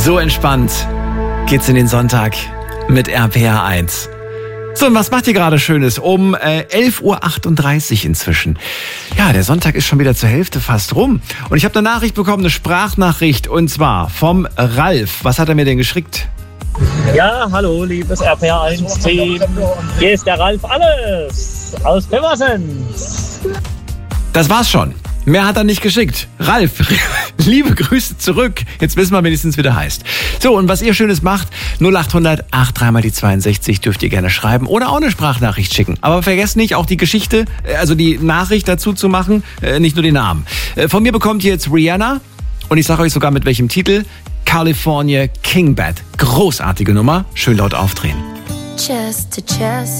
So entspannt geht's in den Sonntag mit RPR 1. So, und was macht ihr gerade Schönes? Um 11.38 Uhr inzwischen. Ja, der Sonntag ist schon wieder zur Hälfte fast rum. Und ich habe eine Nachricht bekommen, eine Sprachnachricht, und zwar vom Ralf. Was hat er mir denn geschickt? Ja, hallo, liebes RPR1-Team. Hier ist der Ralf Alles aus Pirmasens. Das war's schon. Mehr hat er nicht geschickt. Ralf, liebe Grüße zurück. Jetzt wissen wir wenigstens, wie der heißt. So, und was ihr Schönes macht, 0800 83 mal die 62 dürft ihr gerne schreiben oder auch eine Sprachnachricht schicken. Aber vergesst nicht, auch die Geschichte, also die Nachricht dazu zu machen, nicht nur den Namen. Von mir bekommt ihr jetzt Rihanna, und ich sage euch sogar mit welchem Titel: California King Bad. Großartige Nummer, schön laut aufdrehen. Chest to chest.